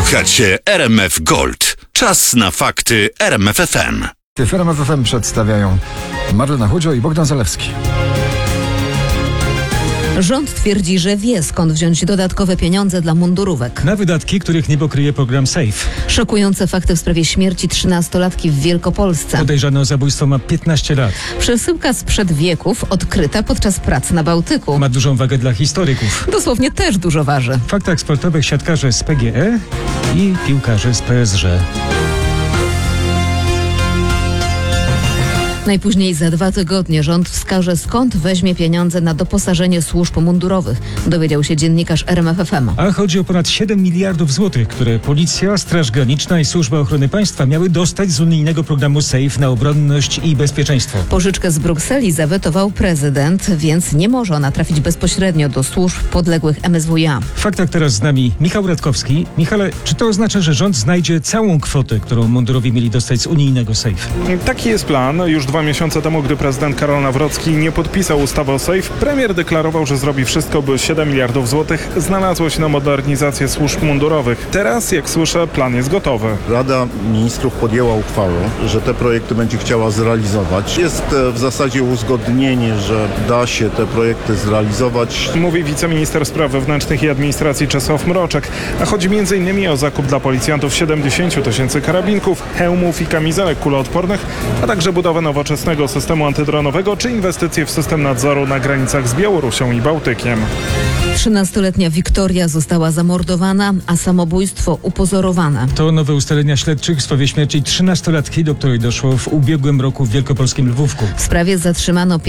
Słuchacie RMF Gold. Czas na fakty RMF FM. W RMF FM przedstawiają Marlena Chudzio i Bogdan Zalewski. Rząd twierdzi, że wie, skąd wziąć dodatkowe pieniądze dla mundurówek. Na wydatki, których nie pokryje program SAFE. Szokujące fakty w sprawie śmierci 13-latki w Wielkopolsce. Podejrzany o zabójstwo ma 15 lat. Przesyłka sprzed wieków odkryta podczas prac na Bałtyku. Ma dużą wagę dla historyków. Dosłownie też dużo waży. W faktach sportowych siatkarze z PGE i piłkarze z PSG. Najpóźniej za 2 tygodnie rząd wskaże, skąd weźmie pieniądze na doposażenie służb mundurowych, dowiedział się dziennikarz RMF FM. A chodzi o ponad 7 miliardów złotych, które Policja, Straż Graniczna i Służba Ochrony Państwa miały dostać z unijnego programu SAFE na obronność i bezpieczeństwo. Pożyczkę z Brukseli zawetował prezydent, więc nie może ona trafić bezpośrednio do służb podległych MSWiA. W faktach teraz z nami Michał Radkowski. Michale, czy to oznacza, że rząd znajdzie całą kwotę, którą mundurowi mieli dostać z unijnego SAFE? Taki jest plan. Już 2 miesiące temu, gdy prezydent Karol Nawrocki nie podpisał ustawy o SAFE, premier deklarował, że zrobi wszystko, by 7 miliardów złotych znalazło się na modernizację służb mundurowych. Teraz, jak słyszę, plan jest gotowy. Rada Ministrów podjęła uchwałę, że te projekty będzie chciała zrealizować. Jest w zasadzie uzgodnienie, że da się te projekty zrealizować. Mówi wiceminister spraw wewnętrznych i administracji Czesław Mroczek. A chodzi m.in. o zakup dla policjantów 70 000 karabinków, hełmów i kamizelek kuloodpornych, a także budowę nowoczesnego systemu antydronowego czy inwestycje w system nadzoru na granicach z Białorusią i Bałtykiem. 13-letnia Wiktoria została zamordowana, a samobójstwo upozorowane. To nowe ustalenia śledczych w sprawie śmierci 13-latki, do której doszło w ubiegłym roku w wielkopolskim Lwówku. W sprawie zatrzymano